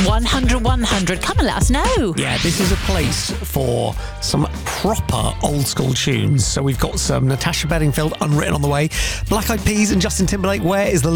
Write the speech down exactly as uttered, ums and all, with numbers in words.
one hundred one hundred. Come and let us know. Yeah, this is a place for some proper old school tunes. So we've got some Natasha Bedingfield, Unwritten on the way, Black Eyed Peas and Justin Timberlake, Where is the